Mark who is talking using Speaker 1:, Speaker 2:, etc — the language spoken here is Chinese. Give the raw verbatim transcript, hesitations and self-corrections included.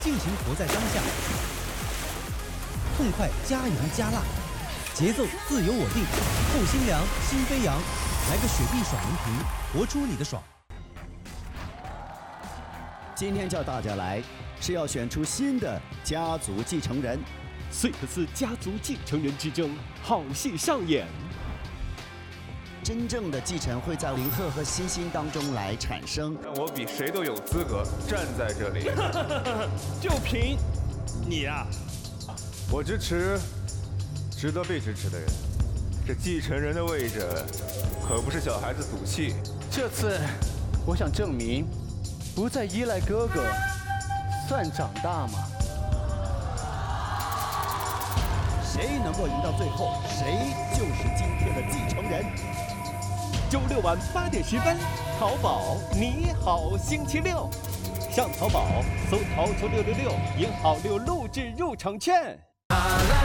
Speaker 1: 尽情活在当下，痛快加油加辣，节奏自由我定，后心凉心飞扬，来个雪碧爽文瓶，活出你的爽。
Speaker 2: 今天叫大家来，是要选出新的家族继承人。
Speaker 3: 碎克斯家族继承人之争，好戏上演。
Speaker 2: 真正的继承会在林赫和欣欣当中来产生。
Speaker 4: 我比谁都有资格站在这里。
Speaker 3: 就凭你呀、
Speaker 4: 啊！我支持值得被支持的人。这继承人的位置可不是小孩子赌气。
Speaker 5: 这次我想证明，不再依赖哥哥，算长大吗？
Speaker 2: 谁能够赢到最后，谁就是今天的继承人。
Speaker 3: 周六晚八点十分，淘宝你好星期六，上淘宝搜淘球六六六，赢好六录制入场券。